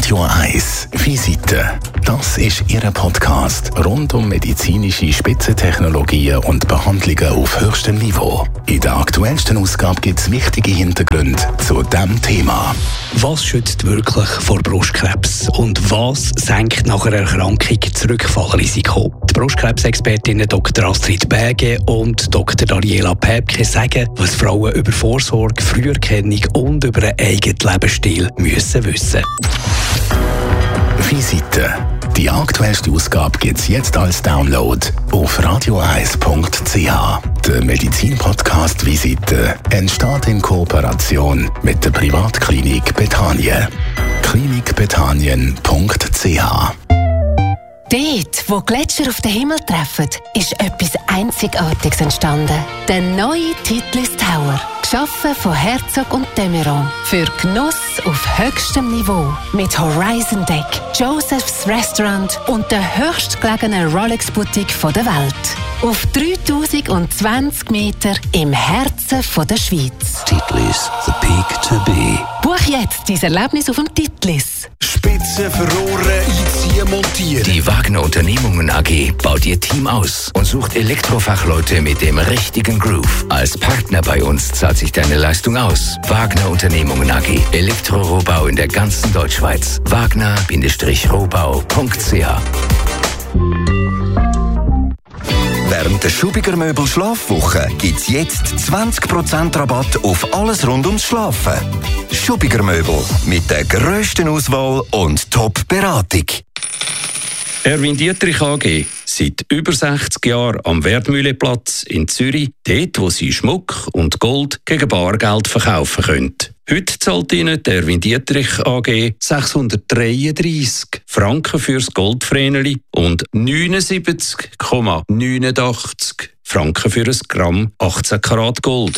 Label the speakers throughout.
Speaker 1: Radio 1 Visite. Das ist Ihr Podcast rund um medizinische Spitzentechnologien und Behandlungen auf höchstem Niveau. In der aktuellsten Ausgabe gibt es wichtige Hintergründe zu diesem Thema.
Speaker 2: Was schützt wirklich vor Brustkrebs und was senkt nach einer Erkrankung das Rückfallrisiko? Die Brustkrebsexpertinnen Dr. Astrid Bäge und Dr. Daniela Päbke sagen, was Frauen über Vorsorge, Früherkennung und über einen eigenen Lebensstil müssen wissen.
Speaker 1: Visite. Die aktuellste Ausgabe gibt es jetzt als Download auf radio1.ch. Der Medizin-Podcast Visite entsteht in Kooperation mit der Privatklinik Bethanien. klinikbethanien.ch.
Speaker 3: Dort, wo Gletscher auf den Himmel treffen, ist etwas Einzigartiges entstanden. Der neue Titlis Tower. Geschaffen von Herzog und de Meuron. Für Genuss auf höchstem Niveau. Mit Horizon Deck, Joseph's Restaurant und der höchstgelegenen Rolex-Boutique der Welt. Auf 3020 Meter im Herzen der Schweiz.
Speaker 4: Titlis, the peak to be.
Speaker 3: Buch jetzt dein Erlebnis auf dem Titlis.
Speaker 5: Spitzen für Rohre einziehen, montieren.
Speaker 4: Die Wagner Unternehmungen AG baut ihr Team aus und sucht Elektrofachleute mit dem richtigen Groove. Als Partner bei uns zahlt sich deine Leistung aus. Wagner Unternehmungen AG. Elektrorohbau in der ganzen Deutschschweiz. Wagner-rohbau.ch.
Speaker 6: Während der Schubiger Möbel Schlafwoche gibt's jetzt 20% Rabatt auf alles rund ums Schlafen. Schubiger Möbel mit der grössten Auswahl und Top-Beratung.
Speaker 7: Erwin Dietrich AG. Seit über 60 Jahren am Wertmühleplatz in Zürich, dort wo Sie Schmuck und Gold gegen Bargeld verkaufen können. Heute zahlt Ihnen der Erwin Dietrich AG 633 Franken fürs Goldvreneli und 79,89 Franken für ein Gramm 18 Karat Gold.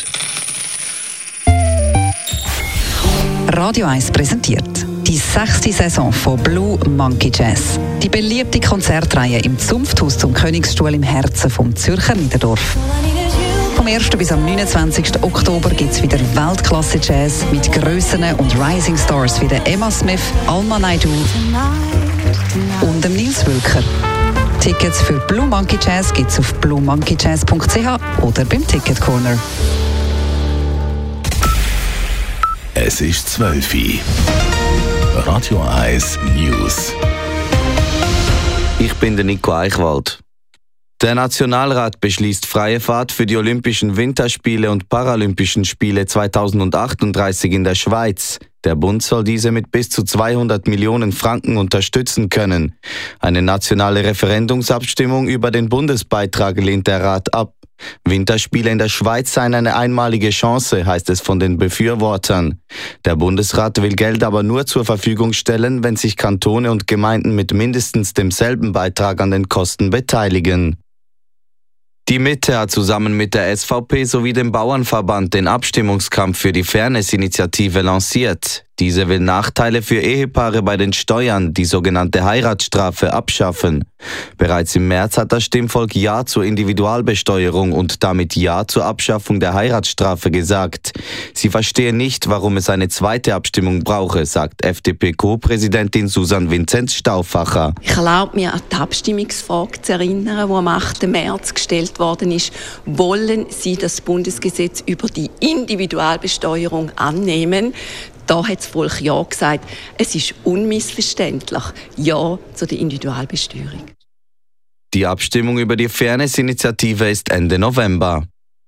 Speaker 8: Radio 1 präsentiert die 6. Saison von Blue Monkey Jazz. Die beliebte Konzertreihe im Zunfthaus zum Königsstuhl im Herzen vom Zürcher Niederdorf. Vom 1. bis am 29. Oktober gibt es wieder Weltklasse-Jazz mit Grössen und Rising Stars wie der Emma Smith, Alma Naidoo und dem Nils Wülker. Tickets für Blue Monkey Jazz gibt es auf bluemonkeyjazz.ch oder beim Ticket Corner.
Speaker 1: Es ist 12 Uhr. Radio 1 News.
Speaker 9: Ich bin der Nico Eichwald. Der Nationalrat beschließt freie Fahrt für die Olympischen Winterspiele und Paralympischen Spiele 2038 in der Schweiz. Der Bund soll diese mit bis zu 200 Millionen Franken unterstützen können. Eine nationale Referendumsabstimmung über den Bundesbeitrag lehnt der Rat ab. Winterspiele in der Schweiz seien eine einmalige Chance, heißt es von den Befürwortern. Der Bundesrat will Geld aber nur zur Verfügung stellen, wenn sich Kantone und Gemeinden mit mindestens demselben Beitrag an den Kosten beteiligen. Die Mitte hat zusammen mit der SVP sowie dem Bauernverband den Abstimmungskampf für die Fairness-Initiative lanciert. Diese will Nachteile für Ehepaare bei den Steuern, die sogenannte Heiratsstrafe, abschaffen. Bereits im März hat das Stimmvolk Ja zur Individualbesteuerung und damit Ja zur Abschaffung der Heiratsstrafe gesagt. Sie verstehen nicht, warum es eine zweite Abstimmung brauche, sagt FDP-Co-Präsidentin Susanne Vinzenz-Stauffacher.
Speaker 10: Ich erlaube mir, an die Abstimmungsfrage zu erinnern, die am 8. März gestellt worden ist. Wollen Sie das Bundesgesetz über die Individualbesteuerung annehmen? Da hat das Volk Ja gesagt. Es ist unmissverständlich. Ja zu der Individualbesteuerung.
Speaker 9: Die Abstimmung über die Fairness-Initiative ist Ende November.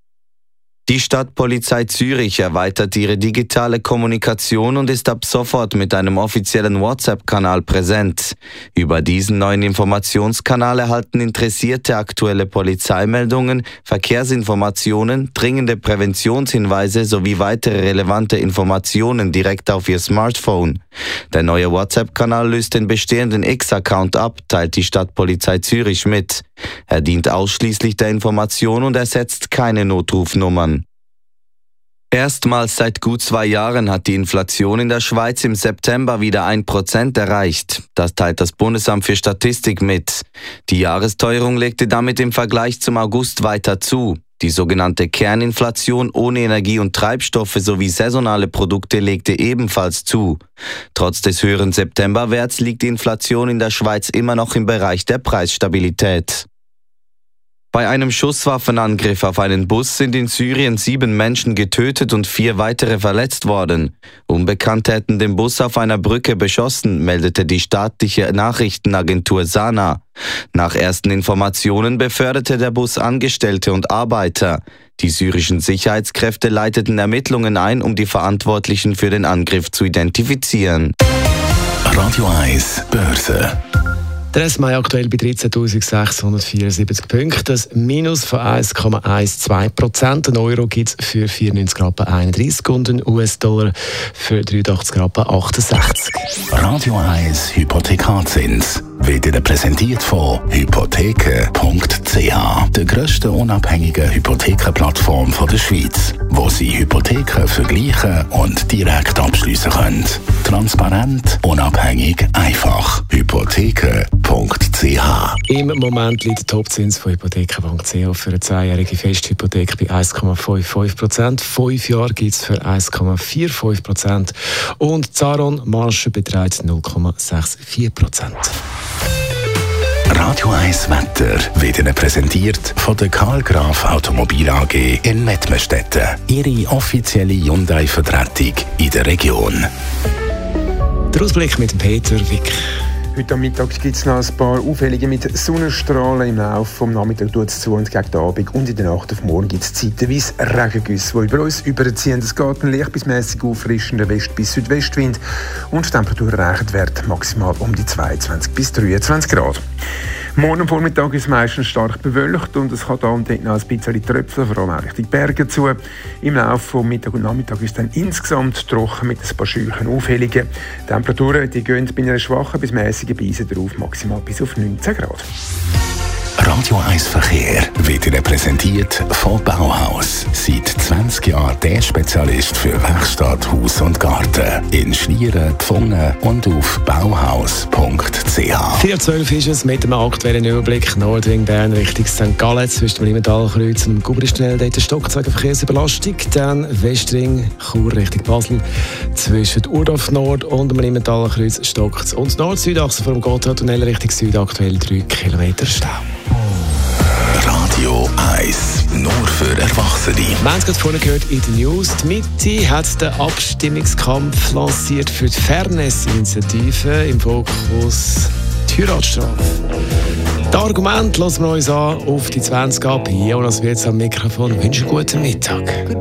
Speaker 9: Die Stadtpolizei Zürich erweitert ihre digitale Kommunikation und ist ab sofort mit einem offiziellen WhatsApp-Kanal präsent. Über diesen neuen Informationskanal erhalten Interessierte aktuelle Polizeimeldungen, Verkehrsinformationen, dringende Präventionshinweise sowie weitere relevante Informationen direkt auf ihr Smartphone. Der neue WhatsApp-Kanal löst den bestehenden X-Account ab, teilt die Stadtpolizei Zürich mit. Er dient ausschließlich der Information und ersetzt keine Notrufnummern. Erstmals seit gut 2 Jahren hat die Inflation in der Schweiz im September wieder 1% erreicht. Das teilt das Bundesamt für Statistik mit. Die Jahresteuerung legte damit im Vergleich zum August weiter zu. Die sogenannte Kerninflation ohne Energie und Treibstoffe sowie saisonale Produkte legte ebenfalls zu. Trotz des höheren Septemberwerts liegt die Inflation in der Schweiz immer noch im Bereich der Preisstabilität. Bei einem Schusswaffenangriff auf einen Bus sind in Syrien 7 Menschen getötet und 4 weitere verletzt worden. Unbekannte hätten den Bus auf einer Brücke beschossen, meldete die staatliche Nachrichtenagentur Sana. Nach ersten Informationen beförderte der Bus Angestellte und Arbeiter. Die syrischen Sicherheitskräfte leiteten Ermittlungen ein, um die Verantwortlichen für den Angriff zu identifizieren.
Speaker 1: Radio 1 Börse.
Speaker 2: Der S-Mai aktuell bei 13.674 Punkten, das Minus von 1,12%. Ein Euro gibt es für 94,31 Rappen und ein US-Dollar für 83,68 Rappen.
Speaker 1: Radio 1 Hypothekarzins wird Ihnen präsentiert von hypotheken.ch, der grössten unabhängigen Hypothekenplattform der Schweiz, wo Sie Hypotheken vergleichen und direkt abschliessen können. Transparent, unabhängig, einfach. Hypotheken.ch.
Speaker 2: Im Moment liegt der Topzins von hypotheken.ch für eine 2-jährige Festhypothek bei 1,55%. 5 Jahre gibt es für 1,45% und die Zaron-Marge beträgt 0,64%.
Speaker 1: Radio 1 Wetter wird Ihnen präsentiert von der Karl Graf Automobil AG in Mettmerstetten. Ihre offizielle Hyundai-Vertretung in der Region.
Speaker 2: Der Ausblick mit Peter Wick.
Speaker 11: Heute am Mittag gibt es noch ein paar Auffällige mit Sonnenstrahlen. Im Laufe des Nachmittags tut es zu und gegen den Abend und in der Nacht auf morgen gibt es zeitweise Regengüsse, die über uns überziehen. Es geht ein leicht bis mäßig auffrischender West- bis Südwestwind und die Temperatur erreicht wird maximal um die 22 bis 23 Grad. Morgen am Vormittag ist es meistens stark bewölkt und es kann da und dort noch ein bisschen tröpfeln, vor allem auch Richtung Berge zu. Im Laufe des Mittag und Nachmittag ist es dann insgesamt trocken mit ein paar scheuchen Aufhellungen. Die Temperaturen die gehen bei einer schwachen bis mäßigen Brise drauf, maximal bis auf 19 Grad.
Speaker 1: Radio 1 Verkehr wird Ihnen präsentiert von Bauhaus. Seit 20 Jahren der Spezialist für Werkstatt, Haus und Garten. In Schlieren, Pfungen und auf bauhaus.ch.
Speaker 2: 4:12 ist es mit dem aktuellen Überblick. Nordring Bern Richtung St. Gallen zwischen dem Limmentalkreuz und dem Gubrischnell. Dort stockt wegen Verkehrsüberlastung. Dann Westring Chur Richtung Basel. Zwischen Urdorf Nord und dem Limmentalkreuz stockt es. Und Nord-Südachse vor dem Gotthardtunnel Richtung Süd aktuell 3 Kilometer Stau.
Speaker 1: Radio 1, nur für Erwachsene.
Speaker 2: Wir haben es gerade vorhin gehört in den News. Die Mitte hat den Abstimmungskampf lanciert für die Fairness-Initiative. Im Fokus die Heiratsstrafe. Das Argument hören wir uns an auf die 20 ab. Jonas Wirz am Mikrofon. Ich wünsche einen guten Mittag.